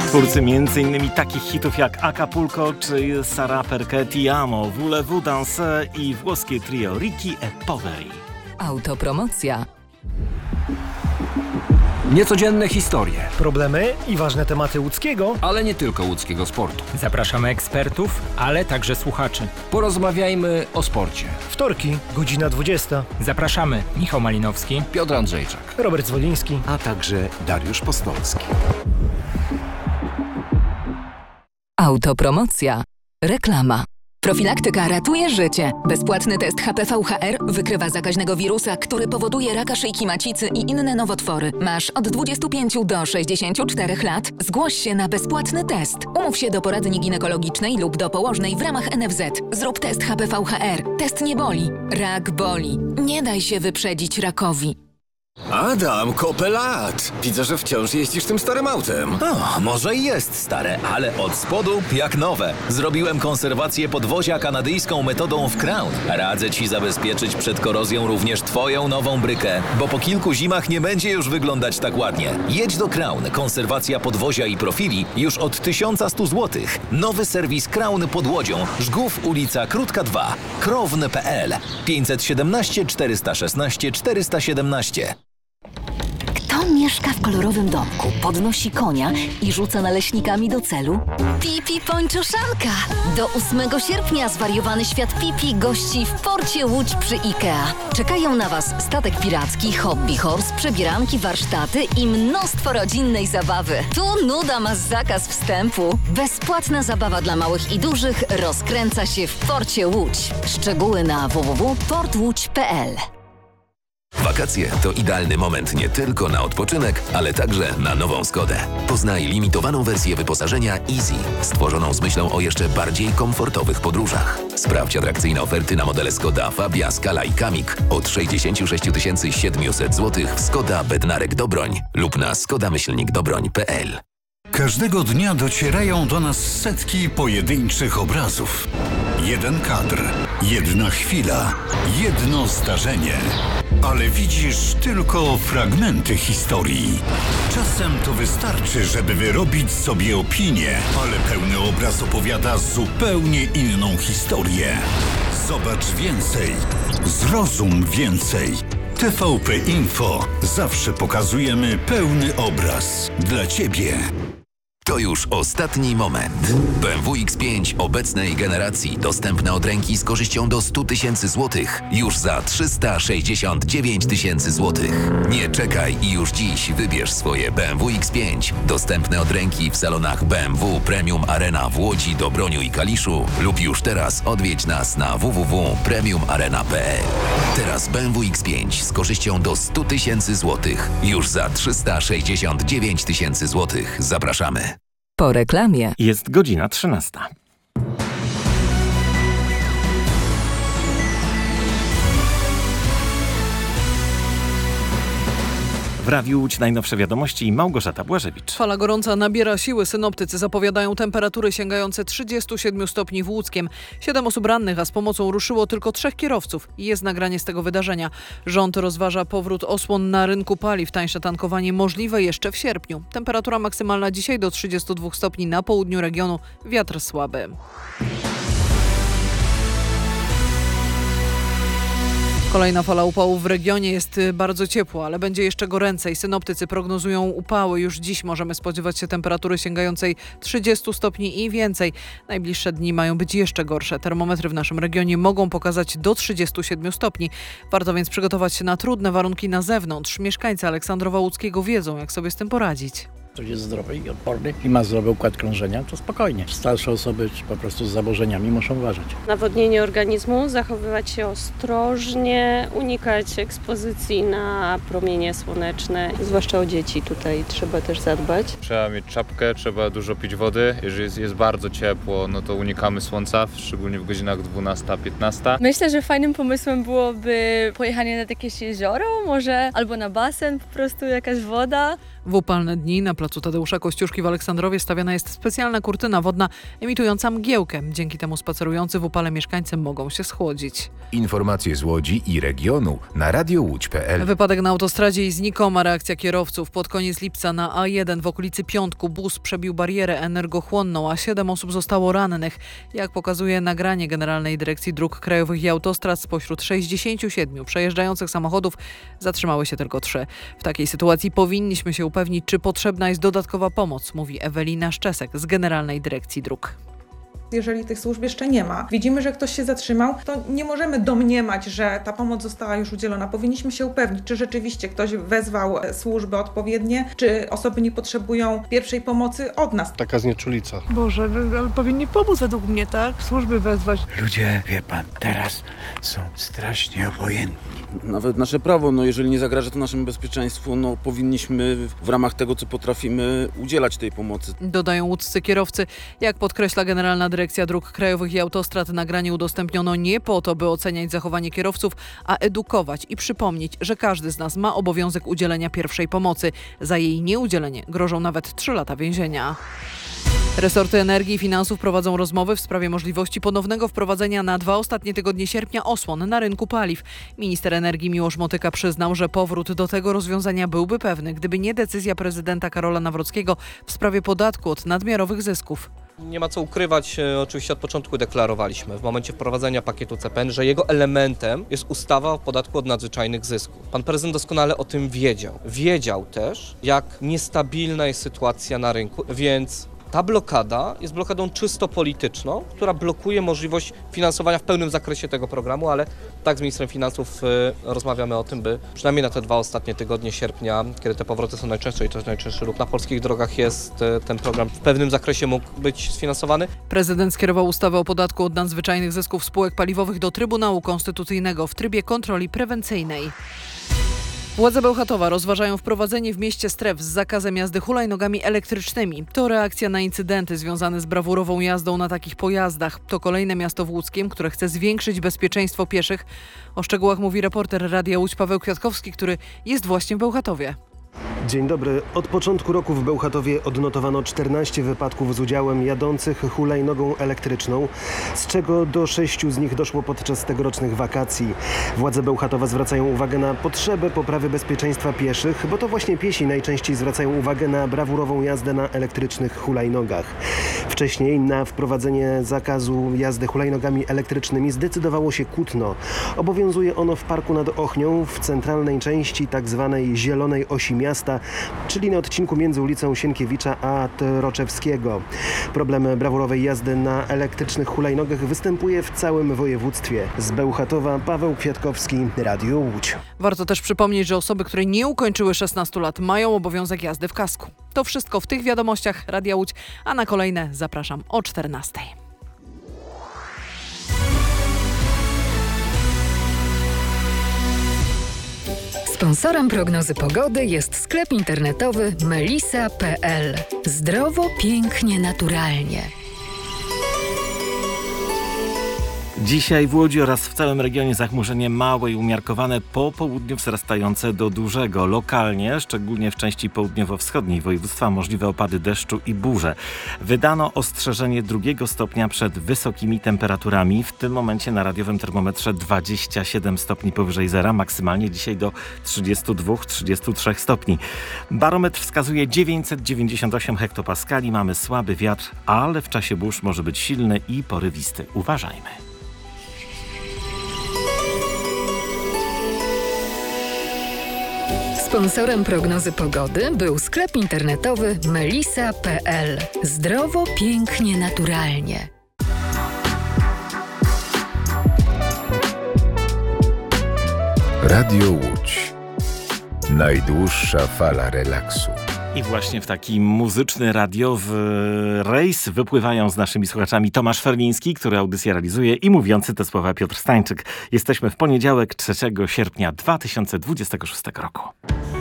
Twórcy m.in. takich hitów jak Acapulco czy Sara Perché Ti Amo, Voulez-vous danser i włoskie trio Ricky e Poveri. Autopromocja. Niecodzienne historie, problemy i ważne tematy łódzkiego, ale nie tylko łódzkiego sportu. Zapraszamy ekspertów, ale także słuchaczy. Porozmawiajmy o sporcie. Wtorki, godzina 20. Zapraszamy Michał Malinowski, Piotr Andrzejczak, Robert Zwoliński, a także Dariusz Postolski. Autopromocja. Reklama. Profilaktyka ratuje życie. Bezpłatny test HPV-HR wykrywa zakaźnego wirusa, który powoduje raka szyjki macicy i inne nowotwory. Masz od 25 do 64 lat? Zgłoś się na bezpłatny test. Umów się do poradni ginekologicznej lub do położnej w ramach NFZ. Zrób test HPV-HR. Test nie boli. Rak boli. Nie daj się wyprzedzić rakowi. Adam, kopę lat! Widzę, że wciąż jeździsz tym starym autem. O, może i jest stare, ale od spodu jak nowe. Zrobiłem konserwację podwozia kanadyjską metodą w Crown. Radzę Ci zabezpieczyć przed korozją również Twoją nową brykę, bo po kilku zimach nie będzie już wyglądać tak ładnie. Jedź do Crown. Konserwacja podwozia i profili już od 1100 zł. Nowy serwis Crown pod Łodzią. Żgów, ulica Krótka 2. Krown.pl 517 416 417. Kto mieszka w kolorowym domku, podnosi konia i rzuca naleśnikami do celu? Pipi Pończoszanka! Do 8 sierpnia zwariowany świat Pipi gości w porcie Łódź przy IKEA. Czekają na Was statek piracki, hobby horse, przebieranki, warsztaty i mnóstwo rodzinnej zabawy. Tu nuda ma zakaz wstępu. Bezpłatna zabawa dla małych i dużych rozkręca się w porcie Łódź. Szczegóły na www.portłódź.pl. Wakacje to idealny moment nie tylko na odpoczynek, ale także na nową Skodę. Poznaj limitowaną wersję wyposażenia Easy, stworzoną z myślą o jeszcze bardziej komfortowych podróżach. Sprawdź atrakcyjne oferty na modele Skoda Fabia, Scala i Kamik od 66 700 zł w Skoda Bednarek Dobroń lub na skoda-dobroń.pl. Każdego dnia docierają do nas setki pojedynczych obrazów. Jeden kadr, jedna chwila, jedno zdarzenie. Ale widzisz tylko fragmenty historii. Czasem to wystarczy, żeby wyrobić sobie opinię, ale pełny obraz opowiada zupełnie inną historię. Zobacz więcej, zrozum więcej. TVP Info. Zawsze pokazujemy pełny obraz dla Ciebie. To już ostatni moment. BMW X5 obecnej generacji dostępne od ręki z korzyścią do 100 000 złotych już za 369 000 złotych. Nie czekaj i już dziś wybierz swoje BMW X5 dostępne od ręki w salonach BMW Premium Arena w Łodzi, Dobroniu i Kaliszu lub już teraz odwiedź nas na www.premiumarena.pl. Teraz BMW X5 z korzyścią do 100 000 złotych już za 369 000 złotych. Zapraszamy. Po reklamie jest godzina 13. W Radiu Łódź najnowsze wiadomości i Małgorzata Błażewicz. Fala gorąca nabiera siły. Synoptycy zapowiadają temperatury sięgające 37 stopni w Łódzkiem. 7 osób rannych, a z pomocą ruszyło tylko 3 kierowców. Jest nagranie z tego wydarzenia. Rząd rozważa powrót osłon na rynku paliw. Tańsze tankowanie możliwe jeszcze w sierpniu. Temperatura maksymalna dzisiaj do 32 stopni na południu regionu. Wiatr słaby. Kolejna fala upałów w regionie, jest bardzo ciepło, ale będzie jeszcze goręcej. Synoptycy prognozują upały. Już dziś możemy spodziewać się temperatury sięgającej 30 stopni i więcej. Najbliższe dni mają być jeszcze gorsze. Termometry w naszym regionie mogą pokazać do 37 stopni. Warto więc przygotować się na trudne warunki na zewnątrz. Mieszkańcy Aleksandrowa Łódzkiego wiedzą, jak sobie z tym poradzić. Ktoś jest zdrowy i odporny i ma zdrowy układ krążenia, to spokojnie. Starsze osoby czy po prostu z zaburzeniami muszą uważać. Nawodnienie organizmu, zachowywać się ostrożnie, unikać ekspozycji na promienie słoneczne, zwłaszcza o dzieci tutaj trzeba też zadbać. Trzeba mieć czapkę, trzeba dużo pić wody. Jeżeli jest bardzo ciepło, no to unikamy słonca, szczególnie w godzinach 12-15. Myślę, że fajnym pomysłem byłoby pojechanie na jakieś jezioro, może albo na basen, po prostu jakaś woda. W upalne dni na plaży placu Tadeusza Kościuszki w Aleksandrowie stawiana jest specjalna kurtyna wodna emitująca mgiełkę. Dzięki temu spacerujący w upale mieszkańcy mogą się schłodzić. Informacje z Łodzi i regionu na radiołódź.pl. Wypadek na autostradzie i znikoma reakcja kierowców. Pod koniec lipca na A1 w okolicy Piątku bus przebił barierę energochłonną, a 7 osób zostało rannych. Jak pokazuje nagranie Generalnej Dyrekcji Dróg Krajowych i Autostrad, spośród 67 przejeżdżających samochodów zatrzymały się tylko 3. W takiej sytuacji powinniśmy się upewnić, czy potrzebna jest dodatkowa pomoc, mówi Ewelina Szczesek z Generalnej Dyrekcji Dróg. Jeżeli tych służb jeszcze nie ma, widzimy, że ktoś się zatrzymał, to nie możemy domniemać, że ta pomoc została już udzielona. Powinniśmy się upewnić, czy rzeczywiście ktoś wezwał służby odpowiednie, czy osoby nie potrzebują pierwszej pomocy od nas. Taka znieczulica. Boże, ale powinni pomóc według mnie, tak? Służby wezwać. Ludzie, wie pan, teraz są strasznie obojętni. Nawet nasze prawo, jeżeli nie zagraża to naszemu bezpieczeństwu, powinniśmy w ramach tego, co potrafimy, udzielać tej pomocy. Dodają łódzcy kierowcy. Jak podkreśla Generalna Dyrekcja Dróg Krajowych i Autostrad, nagranie udostępniono nie po to, by oceniać zachowanie kierowców, a edukować i przypomnieć, że każdy z nas ma obowiązek udzielenia pierwszej pomocy. Za jej nieudzielenie grożą nawet 3 lata więzienia. Resorty energii i finansów prowadzą rozmowy w sprawie możliwości ponownego wprowadzenia na 2 ostatnie tygodnie sierpnia osłon na rynku paliw. Minister energii Miłosz Motyka przyznał, że powrót do tego rozwiązania byłby pewny, gdyby nie decyzja prezydenta Karola Nawrockiego w sprawie podatku od nadmiarowych zysków. Nie ma co ukrywać, oczywiście od początku deklarowaliśmy w momencie wprowadzenia pakietu CPN, że jego elementem jest ustawa o podatku od nadzwyczajnych zysków. Pan prezydent doskonale o tym wiedział. Wiedział też, jak niestabilna jest sytuacja na rynku, więc ta blokada jest blokadą czysto polityczną, która blokuje możliwość finansowania w pełnym zakresie tego programu, ale tak z ministrem finansów rozmawiamy o tym, by przynajmniej na te 2 ostatnie tygodnie sierpnia, kiedy te powroty są najczęstsze i to jest najczęstszy ruch na polskich drogach, jest ten program w pewnym zakresie mógł być sfinansowany. Prezydent skierował ustawę o podatku od nadzwyczajnych zysków spółek paliwowych do Trybunału Konstytucyjnego w trybie kontroli prewencyjnej. Władze Bełchatowa rozważają wprowadzenie w mieście stref z zakazem jazdy hulajnogami elektrycznymi. To reakcja na incydenty związane z brawurową jazdą na takich pojazdach. To kolejne miasto w Łódzkiem, które chce zwiększyć bezpieczeństwo pieszych. O szczegółach mówi reporter Radia Łódź Paweł Kwiatkowski, który jest właśnie w Bełchatowie. Dzień dobry. Od początku roku w Bełchatowie odnotowano 14 wypadków z udziałem jadących hulajnogą elektryczną, z czego do 6 z nich doszło podczas tegorocznych wakacji. Władze Bełchatowa zwracają uwagę na potrzebę poprawy bezpieczeństwa pieszych, bo to właśnie piesi najczęściej zwracają uwagę na brawurową jazdę na elektrycznych hulajnogach. Wcześniej na wprowadzenie zakazu jazdy hulajnogami elektrycznymi zdecydowało się Kutno. Obowiązuje ono w Parku nad Ochnią, w centralnej części tzw. zielonej osi miasta, czyli na odcinku między ulicą Sienkiewicza a Troczewskiego. Problem brawurowej jazdy na elektrycznych hulajnogach występuje w całym województwie. Z Bełchatowa Paweł Kwiatkowski, Radio Łódź. Warto też przypomnieć, że osoby, które nie ukończyły 16 lat, mają obowiązek jazdy w kasku. To wszystko w tych wiadomościach Radia Łódź, a na kolejne zapraszam o 14:00. Sponsorem prognozy pogody jest sklep internetowy melisa.pl. Zdrowo, pięknie, naturalnie. Dzisiaj w Łodzi oraz w całym regionie zachmurzenie małe i umiarkowane, po południu wzrastające do dużego. Lokalnie, szczególnie w części południowo-wschodniej województwa, możliwe opady deszczu i burze. Wydano ostrzeżenie 2 stopnia przed wysokimi temperaturami. W tym momencie na radiowym termometrze 27 stopni powyżej zera, maksymalnie dzisiaj do 32-33 stopni. Barometr wskazuje 998 hektopaskali. Mamy słaby wiatr, ale w czasie burz może być silny i porywisty. Uważajmy. Sponsorem prognozy pogody był sklep internetowy melisa.pl. Zdrowo, pięknie, naturalnie. Radio Łódź. Najdłuższa fala relaksu. I właśnie w taki muzyczny, radiowy rejs wypływają z naszymi słuchaczami Tomasz Ferliński, który audycję realizuje, i mówiący te słowa Piotr Stańczyk. Jesteśmy w poniedziałek, 3 sierpnia 2026 roku.